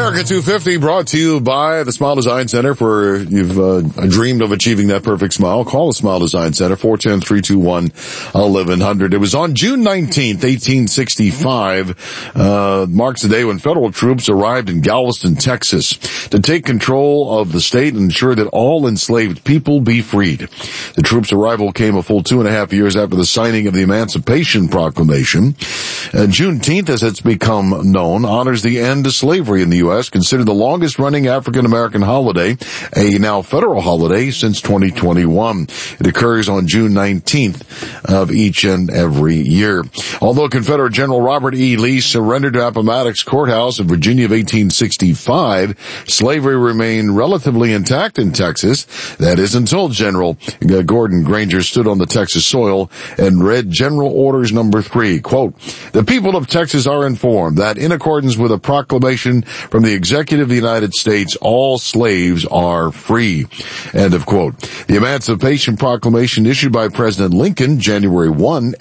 America 250 brought to you by the Smile Design Center. For you've dreamed of achieving that perfect smile, call the Smile Design Center, 410-321-1100. It was on June 19th, 1865, marks the day when federal troops arrived in Galveston, Texas, to take control of the state and ensure that all enslaved people be freed. The troops' arrival came a full 2.5 years after the signing of the Emancipation Proclamation. Juneteenth, as it's become known, honors the end to slavery in the U.S., considered the longest-running African-American holiday, a now federal holiday, since 2021. It occurs on June 19th of each and every year. Although Confederate General Robert E. Lee surrendered to Appomattox Courthouse in Virginia of 1865, slavery remained relatively intact in Texas. That is until General Gordon Granger stood on the Texas soil and read General Orders Number 3, quote, "The people of Texas are informed that in accordance with a proclamation from the Executive of the United States, all slaves are free." End of quote. The Emancipation Proclamation issued by President Lincoln January 1,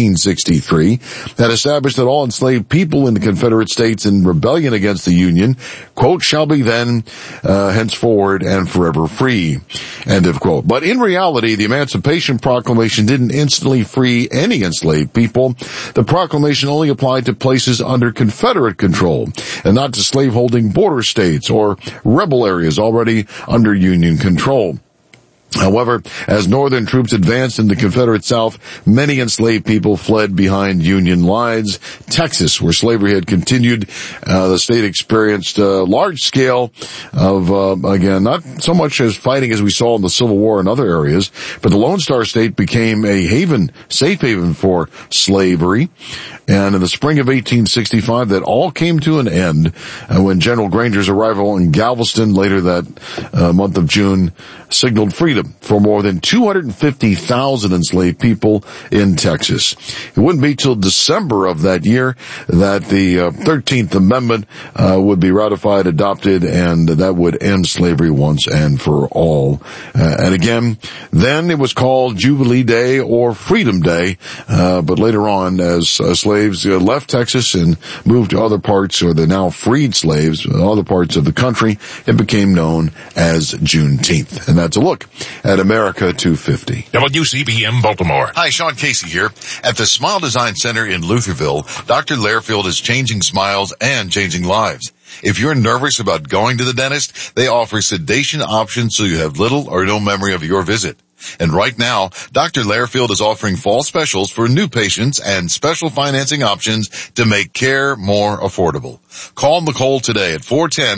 1863, that established that all enslaved people in the Confederate States in rebellion against the Union, quote, "shall be then, henceforward and forever free." End of quote. But in reality, the Emancipation Proclamation didn't instantly free any enslaved people. The proclamation only applied to places under Confederate control and not to slaveholding border states or rebel areas already under Union control. However, as Northern troops advanced in the Confederate South, many enslaved people fled behind Union lines. Texas, where slavery had continued, the state experienced a large scale of, again, not so much as fighting as we saw in the Civil War in other areas, but the Lone Star State became a haven, safe haven for slavery. And in the spring of 1865, that all came to an end when General Granger's arrival in Galveston later that month of June signaled freedom for more than 250,000 enslaved people in Texas. It wouldn't be till December of that year that the 13th Amendment would be ratified, adopted, and that would end slavery once and for all. And again, then it was called Jubilee Day or Freedom Day, but later on, as slaves left Texas and moved to other parts, or the now freed slaves, other parts of the country, it became known as Juneteenth. And that's a look at America 250. WCBM Baltimore. Hi, Sean Casey here. At the Smile Design Center in Lutherville, Dr. Lairfield is changing smiles and changing lives. If you're nervous about going to the dentist, they offer sedation options so you have little or no memory of your visit. And right now, Dr. Lairfield is offering fall specials for new patients and special financing options to make care more affordable. Call Nicole today at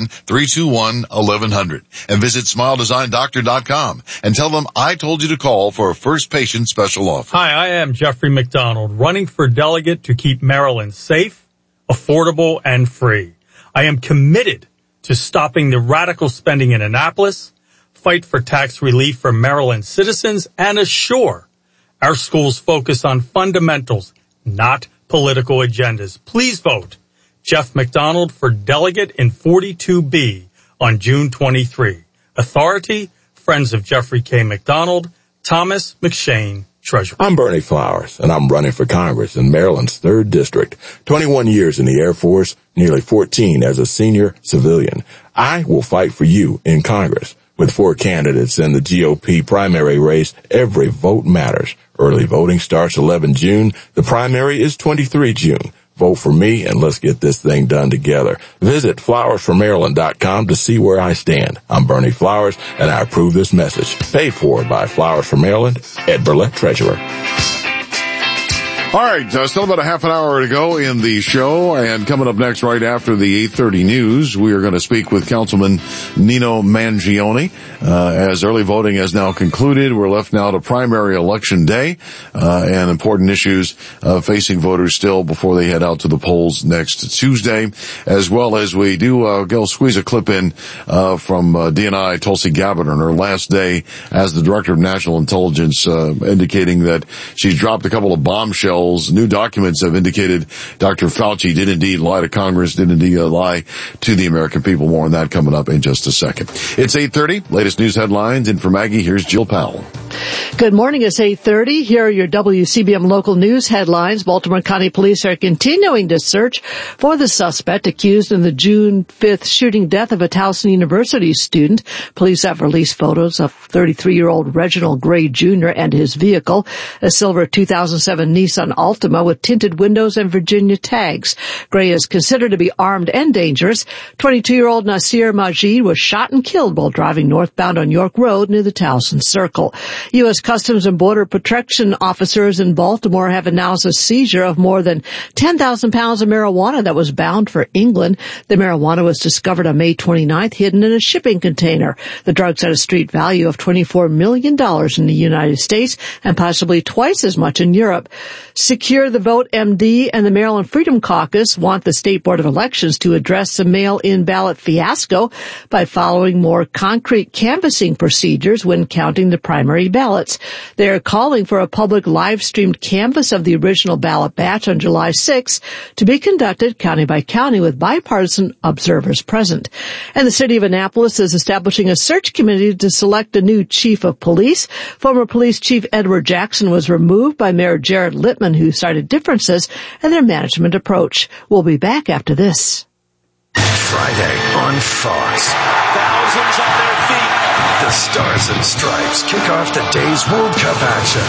410-321-1100 and visit SmileDesignDoctor.com and tell them I told you to call for a first patient special offer. Hi, I am Jeffrey McDonald, running for delegate to keep Maryland safe, affordable, and free. I am committed to stopping the radical spending in Annapolis, fight for tax relief for Maryland citizens, and assure our schools focus on fundamentals, not political agendas. Please vote Jeff McDonald for delegate in 42B on June 23. Authority, Friends of Jeffrey K. McDonald, Thomas McShane, Treasurer. I'm Bernie Flowers, and I'm running for Congress in Maryland's 3rd District. 21 years in the Air Force, nearly 14 as a senior civilian. I will fight for you in Congress. With 4 candidates in the GOP primary race, every vote matters. Early voting starts 11 June. The primary is 23 June. Vote for me and let's get this thing done together. Visit flowersformaryland.com to see where I stand. I'm Bernie Flowers, and I approve this message. Paid for by Flowers for Maryland, Ed Burlett, Treasurer. All right, still about a half an hour to go in the show, and coming up next right after the 8:30 news, we are going to speak with Councilman Nino Mangione. As early voting has now concluded, we're left now to primary election day, and important issues facing voters still before they head out to the polls next Tuesday, as well as we do go squeeze a clip in from DNI Tulsi Gabbard on her last day as the Director of National Intelligence, indicating that she's dropped a couple of bombshells. New documents have indicated Dr. Fauci did indeed lie to Congress, did indeed lie to the American people. More on that coming up in just a second. It's 8:30. Latest news headlines. And for Maggie, here's Jill Powell. Good morning. It's 8:30. Here are your WCBM local news headlines. Baltimore County Police are continuing to search for the suspect accused in the June 5th shooting death of a Towson University student. Police have released photos of 33-year-old Reginald Gray Jr. and his vehicle, a silver 2007 Nissan Altima with tinted windows and Virginia tags. Gray is considered to be armed and dangerous. 22-year-old Nasir Majid was shot and killed while driving northbound on York Road near the Towson Circle. U.S. Customs and Border Protection officers in Baltimore have announced a seizure of more than 10,000 pounds of marijuana that was bound for England. The marijuana was discovered on May 29th, hidden in a shipping container. The drugs had a street value of $24 million in the United States and possibly twice as much in Europe. Secure the Vote MD and the Maryland Freedom Caucus want the State Board of Elections to address the mail-in ballot fiasco by following more concrete canvassing procedures when counting the primary ballots. They are calling for a public live-streamed canvass of the original ballot batch on July 6th to be conducted county by county with bipartisan observers present. And the city of Annapolis is establishing a search committee to select a new chief of police. Former police chief Edward Jackson was removed by Mayor Jared Littman, who cited differences in their management approach. We'll be back after this. Friday on Fox. Thousands on their feet. The Stars and Stripes kick off the day's World Cup action.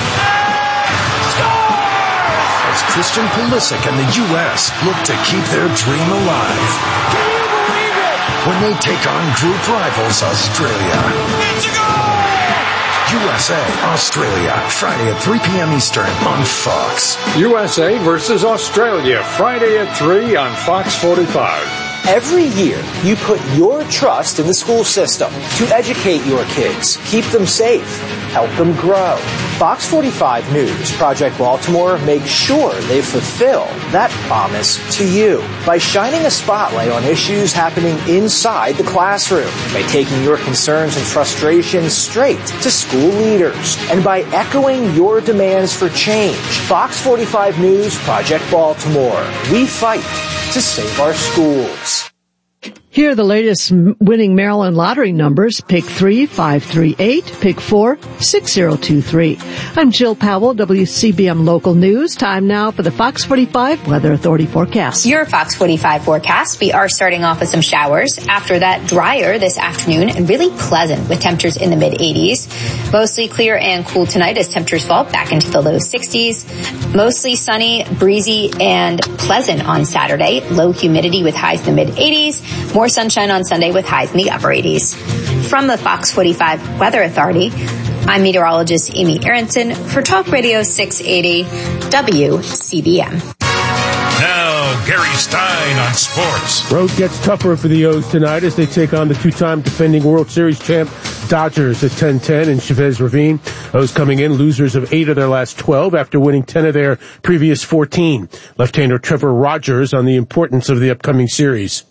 As Christian Pulisic and the U.S. look to keep their dream alive. Can you believe it? When they take on group rivals Australia. It's a goal! USA, Australia, Friday at 3 p.m. Eastern on Fox. USA versus Australia, Friday at 3 on Fox 45. Every year, you put your trust in the school system to educate your kids, keep them safe, help them grow. Fox 45 News, Project Baltimore makes sure they fulfill that promise to you by shining a spotlight on issues happening inside the classroom, by taking your concerns and frustrations straight to school leaders, and by echoing your demands for change. Fox 45 News, Project Baltimore. We fight to save our schools. Here are the latest winning Maryland lottery numbers. Pick 3, 538. Pick 4, 6023. I'm Jill Powell, WCBM Local News. Time now for the Fox 45 Weather Authority forecast. Your Fox 45 forecast. We are starting off with some showers. After that, drier this afternoon and really pleasant with temperatures in the mid-80s. Mostly clear and cool tonight as temperatures fall back into the low 60s. Mostly sunny, breezy, and pleasant on Saturday. Low humidity with highs in the mid-80s. More sunshine on Sunday with highs in the upper 80s. From the Fox 45 Weather Authority, I'm meteorologist Amy Aronson for Talk Radio 680 WCBM. Now, Gary Stein on sports. Road gets tougher for the O's tonight as they take on the two-time defending World Series champ Dodgers at 10-10 in Chavez Ravine. O's coming in losers of 8 of their last 12 after winning 10 of their previous 14. Left-hander Trevor Rogers on the importance of the upcoming series.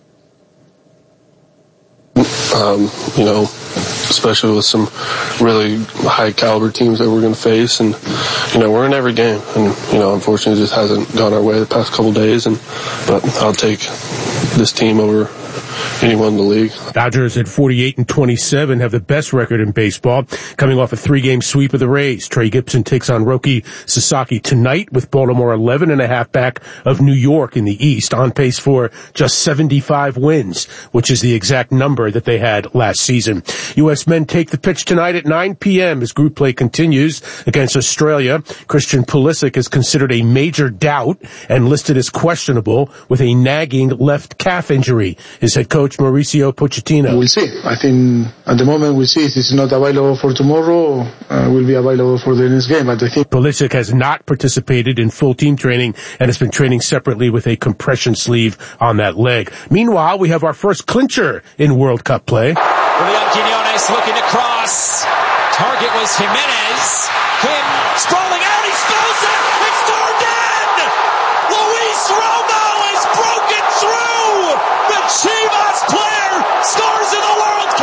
Especially with some really high caliber teams that we're going to face. And, we're in every game. And, unfortunately it just hasn't gone our way the past couple days. But I'll take this team over anyone in the league. Dodgers at 48-27 have the best record in baseball, coming off a 3-game sweep of the Rays. Trey Gibson takes on Roki Sasaki tonight with Baltimore 11.5 back of New York in the East, on pace for just 75 wins, which is the exact number that they had last season. U.S. men take the pitch tonight at 9 p.m. as group play continues against Australia. Christian Pulisic is considered a major doubt and listed as questionable with a nagging left calf injury. His head coach Mauricio Pochettino. We'll see. I think at the moment we'll see if it's not available for tomorrow, will be available for the next game. But I think Pulisic has not participated in full team training and has been training separately with a compression sleeve on that leg. Meanwhile, we have our first clincher in World Cup play. Julian Quiñones looking to cross. Target was Jimenez. Quinn strolling out. He scores it. It's Darden. Luis Romo has broken through. The Chivas player scores in the World Cup.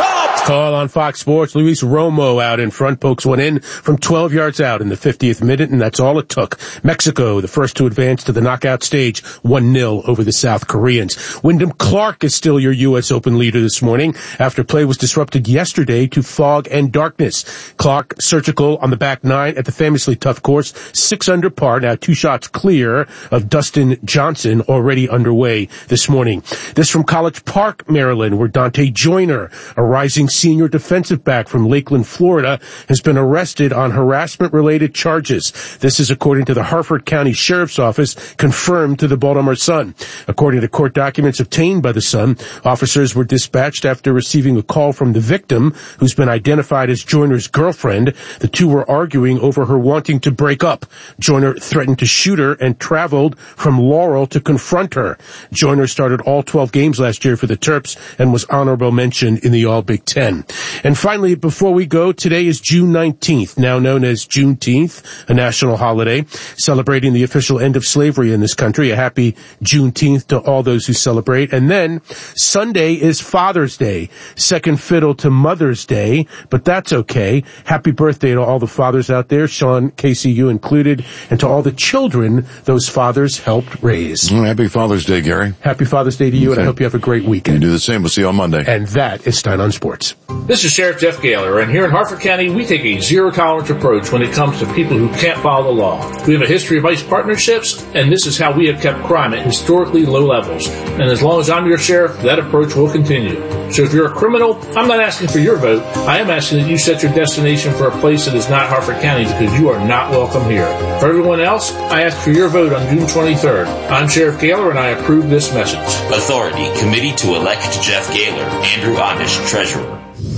Call on Fox Sports. Luis Romo out in front, pokes one in from 12 yards out in the 50th minute, and that's all it took. Mexico, the first to advance to the knockout stage, 1-0 over the South Koreans. Wyndham Clark is still your U.S. Open leader this morning after play was disrupted yesterday to fog and darkness. Clark surgical on the back nine at the famously tough course, 6 under par, now 2 shots clear of Dustin Johnson, already underway this morning. This from College Park, Maryland, where Dante Joyner, a rising senior defensive back from Lakeland, Florida, has been arrested on harassment-related charges. This is according to the Harford County Sheriff's Office, confirmed to the Baltimore Sun. According to court documents obtained by the Sun, officers were dispatched after receiving a call from the victim, who's been identified as Joyner's girlfriend. The two were arguing over her wanting to break up. Joyner threatened to shoot her and traveled from Laurel to confront her. Joyner started all 12 games last year for the Terps and was honorable mention in the All-Big Ten. And finally, before we go, today is June 19th, now known as Juneteenth, a national holiday, celebrating the official end of slavery in this country. A happy Juneteenth to all those who celebrate. And then Sunday is Father's Day, second fiddle to Mother's Day, but that's okay. Happy birthday to all the fathers out there, Sean, Casey, you included, and to all the children those fathers helped raise. Happy Father's Day, Gary. Happy Father's Day to you, and I hope you have a great weekend. You do the same. We'll see you on Monday. And that is Stein on Sports. This is Sheriff Jeff Gaylor, and here in Harford County, we take a zero-tolerance approach when it comes to people who can't follow the law. We have a history of ICE partnerships, and this is how we have kept crime at historically low levels. And as long as I'm your sheriff, that approach will continue. So if you're a criminal, I'm not asking for your vote. I am asking that you set your destination for a place that is not Harford County, because you are not welcome here. For everyone else, I ask for your vote on June 23rd. I'm Sheriff Gaylor, and I approve this message. Authority Committee to elect Jeff Gaylor, Andrew Amish, Treasurer.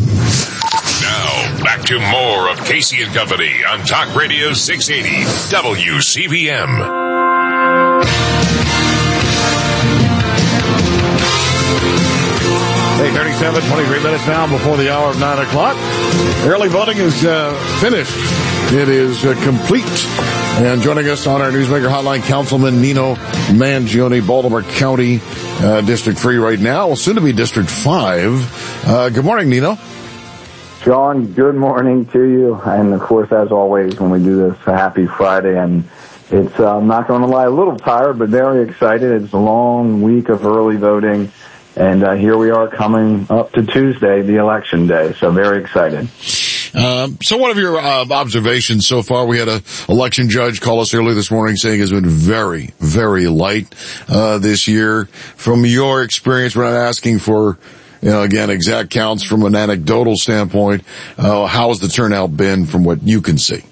Now, back to more of Casey and Company on Talk Radio 680 WCBM. 8:37, 23 minutes now before the hour of 9 o'clock. Early voting is finished. It is complete. And joining us on our Newsmaker Hotline, Councilman Nino Mangione, Baltimore County, District 3 right now, soon to be District 5. Good morning, Nino. Sean, good morning to you. And, of course, as always, when we do this, a happy Friday. And it's, I'm not going to lie, a little tired, but very excited. It's a long week of early voting. And here we are coming up to Tuesday, the election day. So very excited. So what are your observations so far? We had an election judge call us earlier this morning saying it's been very, very light this year. From your experience, we're not asking for, again, exact counts from an anecdotal standpoint. How has the turnout been from what you can see?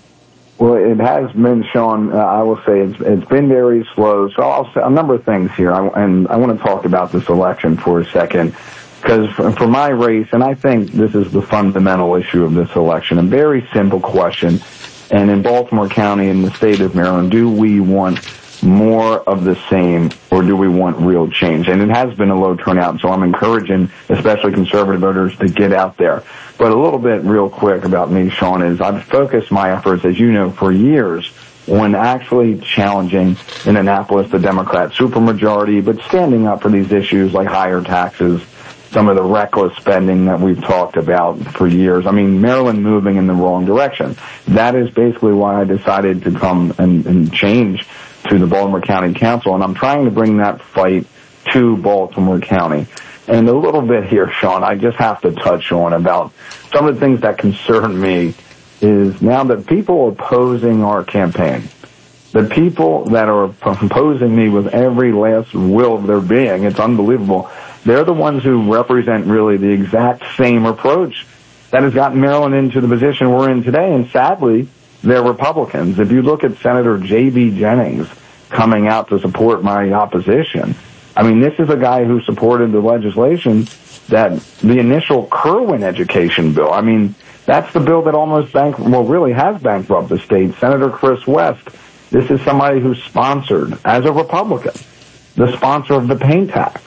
Well, it has been, Sean, I will say it's been very slow. So I'll say a number of things here. And I want to talk about this election for a second. Because for my race, and I think this is the fundamental issue of this election, a very simple question. And in Baltimore County, in the state of Maryland, do we want more of the same, or do we want real change? And it has been a low turnout, so I'm encouraging, especially conservative voters, to get out there. But a little bit real quick about me, Sean, is I've focused my efforts, as you know, for years on actually challenging in Annapolis the Democrat supermajority, but standing up for these issues like higher taxes, some of the reckless spending that we've talked about for years. I mean, Maryland moving in the wrong direction. That is basically why I decided to come and change to the Baltimore County Council, and I'm trying to bring that fight to Baltimore County. And a little bit here, Sean, I just have to touch on about some of the things that concern me is now that people opposing our campaign, the people that are opposing me with every last will of their being, it's unbelievable, they're the ones who represent really the exact same approach that has gotten Maryland into the position we're in today, and sadly, they're Republicans. If you look at Senator J.B. Jennings coming out to support my opposition, I mean, this is a guy who supported the legislation that the initial Kerwin education bill, I mean, that's the bill that almost really has bankrupted the state. Senator Chris West, this is somebody who sponsored, as a Republican, the sponsor of the paint tax.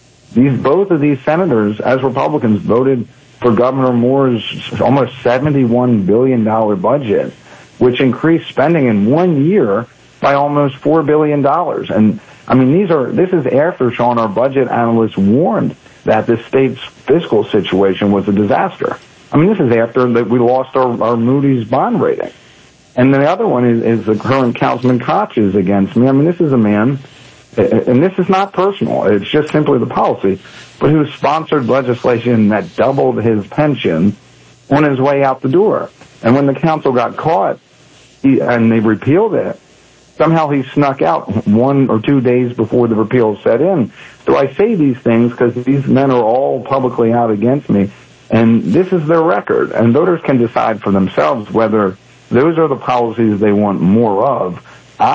Both of these senators, as Republicans, voted for Governor Moore's almost $71 billion budget, which increased spending in 1 year by almost $4 billion. And I mean, this is after, Sean, our budget analysts warned that the state's fiscal situation was a disaster. I mean, this is after that we lost our Moody's bond rating. And the other one is the current Councilman Koch is against me. I mean, this is a man, and this is not personal. It's just simply the policy, but who sponsored legislation that doubled his pension on his way out the door. And when the council got caught and they repealed it, somehow he snuck out 1 or 2 days before the repeal set in. So I say these things because these men are all publicly out against me, and this is their record. And voters can decide for themselves whether those are the policies they want more of.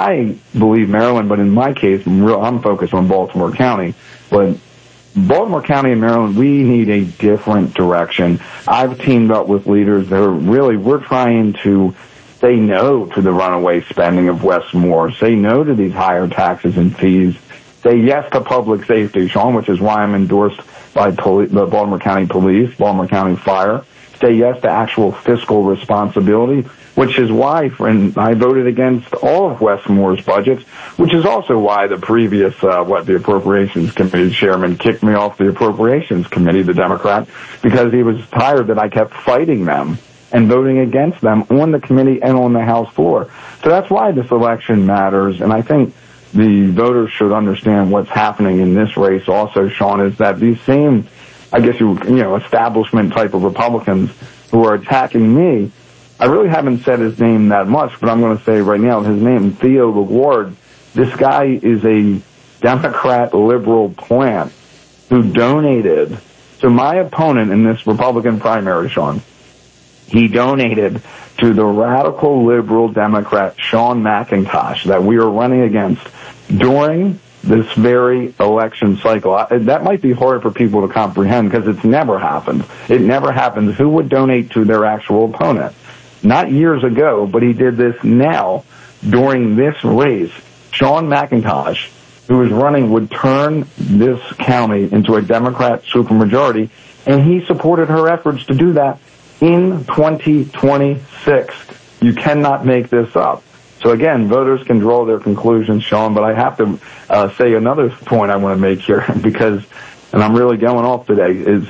I believe Maryland, but in my case, I'm focused on Baltimore County. But Baltimore County and Maryland, we need a different direction. I've teamed up with leaders that we're trying to say no to the runaway spending of Westmore, say no to these higher taxes and fees, say yes to public safety, Sean, which is why I'm endorsed by the Baltimore County Police, Baltimore County Fire, say yes to actual fiscal responsibility, which is why I voted against all of Westmore's budgets, which is also why the previous, the Appropriations Committee chairman kicked me off the Appropriations Committee, the Democrat, because he was tired that I kept fighting them and voting against them on the committee and on the House floor. So that's why this election matters, and I think the voters should understand what's happening in this race also, Sean, is that these same, I guess establishment type of Republicans who are attacking me, I really haven't said his name that much, but I'm going to say right now his name, Theo LaGuard. This guy is a Democrat liberal plant who donated to my opponent in this Republican primary, Sean. He donated to the radical liberal Democrat Sean McIntosh that we are running against during this very election cycle. That might be hard for people to comprehend because it's never happened. It never happens. Who would donate to their actual opponent? Not years ago, but he did this now during this race. Sean McIntosh, who is running, would turn this county into a Democrat supermajority, and he supported her efforts to do that in 2026. You cannot make this up. So again, voters can draw their conclusions, Sean, but I have to say another point I want to make here because, and I'm really going off today, is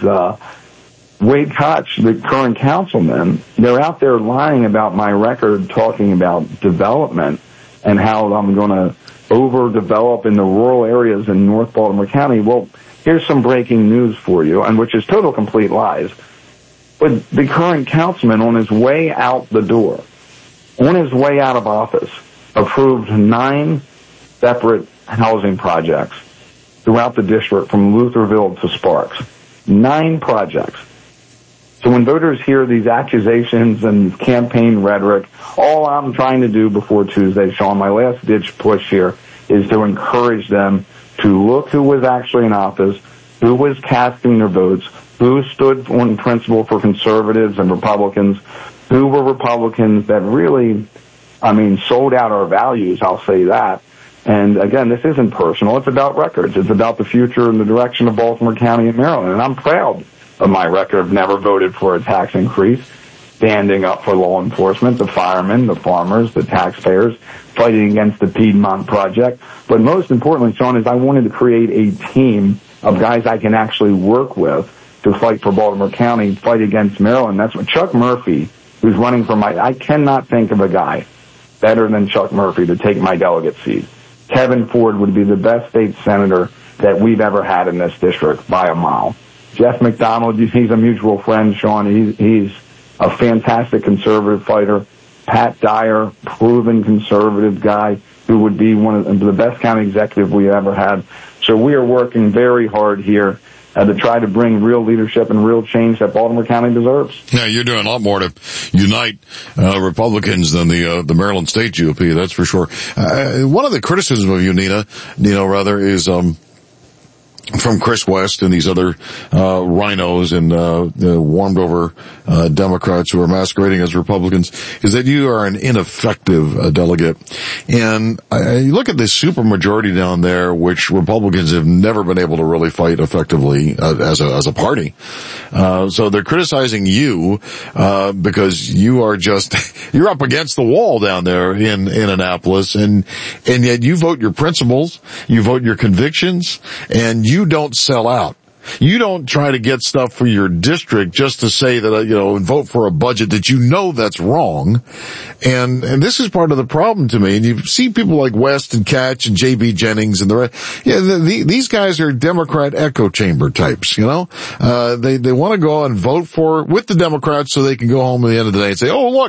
Wade Koch, the current councilman, they're out there lying about my record, talking about development and how I'm going to overdevelop in the rural areas in North Baltimore County. Well, here's some breaking news for you, and which is total complete lies. But the current councilman, on his way out the door, on his way out of office, approved 9 separate housing projects throughout the district from Lutherville to Sparks. 9 projects. So when voters hear these accusations and campaign rhetoric, all I'm trying to do before Tuesday, Sean, my last-ditch push here, is to encourage them to look who was actually in office, who was casting their votes, who stood on principle for conservatives and Republicans, who were Republicans that really, sold out our values, I'll say that. And again, this isn't personal. It's about records. It's about the future and the direction of Baltimore County and Maryland. And I'm proud of my record. I've never voted for a tax increase, standing up for law enforcement, the firemen, the farmers, the taxpayers, fighting against the Piedmont Project. But most importantly, Sean, is I wanted to create a team of guys I can actually work with to fight for Baltimore County, fight against Maryland. That's what Chuck Murphy, who's running for I cannot think of a guy better than Chuck Murphy to take my delegate seat. Kevin Ford would be the best state senator that we've ever had in this district by a mile. Jeff McDonald, he's a mutual friend, Sean. He's a fantastic conservative fighter. Pat Dyer, proven conservative guy who would be one of the best county executive we ever had. So we are working very hard here to try to bring real leadership and real change that Baltimore County deserves. Yeah, you're doing a lot more to unite Republicans than the Maryland State GOP, that's for sure. One of the criticisms of you, Nino, is from Chris West and these other rhinos and warmed over Democrats who are masquerading as Republicans, is that you are an ineffective delegate. And you look at this supermajority down there, which Republicans have never been able to really fight effectively as a party. So they're criticizing you because you are you're up against the wall down there in Annapolis, and yet you vote your principles, you vote your convictions, and you don't sell out. You don't try to get stuff for your district just to say that, and vote for a budget that you know that's wrong. And this is part of the problem to me. And you see people like West and Catch and J.B. Jennings and the rest. Yeah, these guys are Democrat echo chamber types, They want to go and vote with the Democrats so they can go home at the end of the day and say, oh, look,